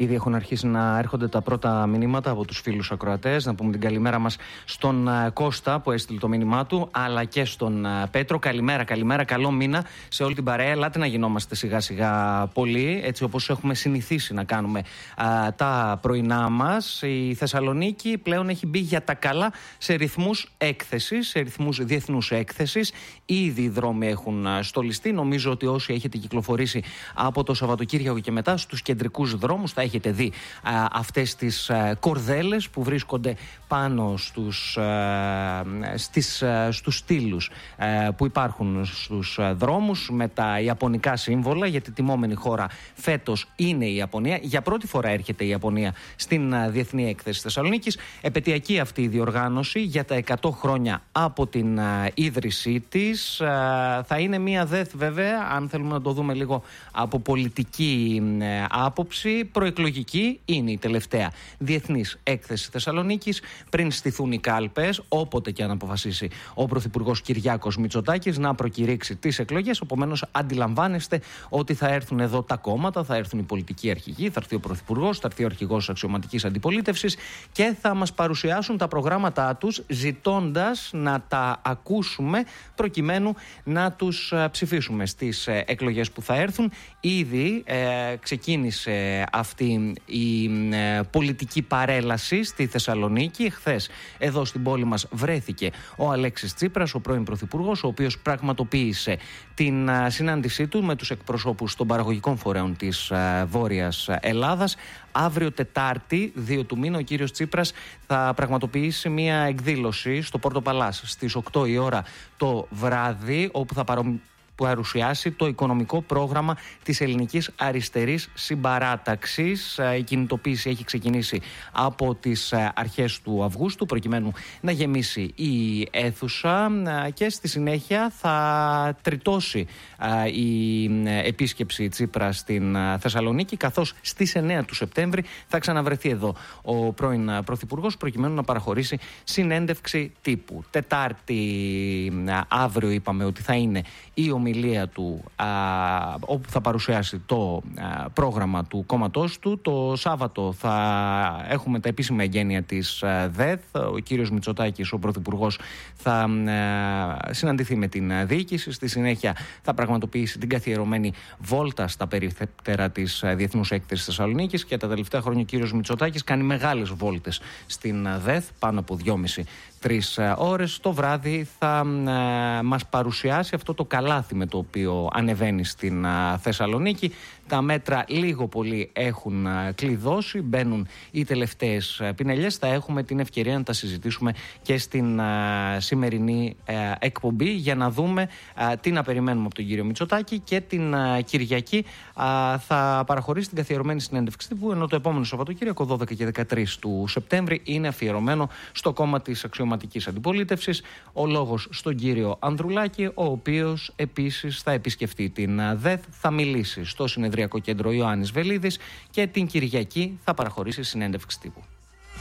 Ήδη έχουν αρχίσει να έρχονται τα πρώτα μηνύματα από τους φίλους ακροατές. Να πούμε την καλημέρα μας στον Κώστα που έστειλε το μήνυμά του, αλλά και στον Πέτρο. Καλημέρα, καλό μήνα σε όλη την παρέα. Ελάτε να γινόμαστε σιγά σιγά πολύ, έτσι όπως έχουμε συνηθίσει να κάνουμε τα πρωινά μας. Η Θεσσαλονίκη πλέον έχει μπει για τα καλά σε ρυθμούς έκθεσης, σε ρυθμούς διεθνούς έκθεσης. Ήδη οι δρόμοι έχουν στολιστεί. Νομίζω ότι όσοι έχετε κυκλοφορήσει από το Σαββατοκύριακο και μετά στους κεντρικούς δρόμους θα έχετε δει αυτές τις κορδέλες που βρίσκονται πάνω στους στήλους που υπάρχουν στους δρόμους με τα ιαπωνικά σύμβολα, γιατί τιμόμενη χώρα φέτος είναι η Ιαπωνία. Για πρώτη φορά έρχεται η Ιαπωνία στην Διεθνή Έκθεση Θεσσαλονίκης. Επαιτειακή αυτή η διοργάνωση για τα 100 χρόνια από την ίδρυσή της. Θα είναι μία ΔΕΘ βέβαια, αν θέλουμε να το δούμε λίγο από πολιτική άποψη, προεκλογική. Είναι η τελευταία Διεθνής Έκθεση Θεσσαλονίκης πριν στηθούν οι κάλπες, όποτε και αν αποφασίσει ο Πρωθυπουργός Κυριάκος Μητσοτάκης να προκηρύξει τις εκλογές. Επομένως, αντιλαμβάνεστε ότι θα έρθουν εδώ τα κόμματα, θα έρθουν οι πολιτικοί αρχηγοί, θα έρθει ο Πρωθυπουργός, θα έρθει ο αρχηγός αξιωματικής αντιπολίτευσης και θα μας παρουσιάσουν τα προγράμματά τους, ζητώντας να τα ακούσουμε προκειμένου να τους ψηφίσουμε στις εκλογές που θα έρθουν. Ήδη ξεκίνησε αυτή η πολιτική παρέλαση στη Θεσσαλονίκη. Χθες εδώ στην πόλη μας βρέθηκε ο Αλέξης Τσίπρας, ο πρώην Πρωθυπουργός, ο οποίος πραγματοποίησε την συνάντησή του με τους εκπροσώπους των παραγωγικών φορέων της Βόρειας Ελλάδας. Αύριο Τετάρτη, 2 του μήνα, ο κύριος Τσίπρας θα πραγματοποιήσει μια εκδήλωση στο Πόρτο Παλάς στις 8 η ώρα το βράδυ, όπου θα παρουσιάσει το οικονομικό πρόγραμμα της Ελληνικής Αριστερής Συμπαράταξης. Η κινητοποίηση έχει ξεκινήσει από τις αρχές του Αυγούστου προκειμένου να γεμίσει η αίθουσα και στη συνέχεια θα τριτώσει η επίσκεψη Τσίπρα στην Θεσσαλονίκη, καθώς στις 9 του Σεπτέμβρη θα ξαναβρεθεί εδώ ο πρώην Πρωθυπουργός προκειμένου να παραχωρήσει συνέντευξη τύπου. Τετάρτη αύριο είπαμε ότι θα είναι η ομιλία του, όπου θα παρουσιάσει το πρόγραμμα του κόμματός του. Το Σάββατο θα έχουμε τα επίσημα εγγένεια της ΔΕΘ. Ο κύριος Μητσοτάκης, ο Πρωθυπουργός, θα συναντηθεί με την διοίκηση. Στη συνέχεια θα πραγματοποιήσει την καθιερωμένη βόλτα στα περίπτερα της Διεθνούς Έκθεσης Θεσσαλονίκης και τα τελευταία χρόνια ο κύριος Μητσοτάκης κάνει μεγάλες βόλτες στην ΔΕΘ, πάνω από 2,5-3 ώρες. Το βράδυ θα μας παρουσιάσει αυτό το καλάθι με το οποίο ανεβαίνει στην Θεσσαλονίκη. Τα μέτρα λίγο πολύ έχουν κλειδώσει, μπαίνουν οι τελευταίες πινελιές. Θα έχουμε την ευκαιρία να τα συζητήσουμε και στην σημερινή εκπομπή για να δούμε τι να περιμένουμε από τον κύριο Μητσοτάκη, και την Κυριακή θα παραχωρήσει την καθιερωμένη συνέντευξη τύπου, ενώ το επόμενο Σαββατοκύριακο 12 και 13 του Σεπτέμβρη είναι αφιερωμένο στο κόμμα της αξιωματικής αντιπολίτευσης. Ο λόγος στον κύριο Ανδρουλάκη, ο οποίος επίσης θα επισκεφτεί την ΔΕΘ, θα μιλήσει στο συνεδριακό κέντρο Ιωάννης Βελίδης και την Κυριακή θα παραχωρήσει συνέντευξη τύπου.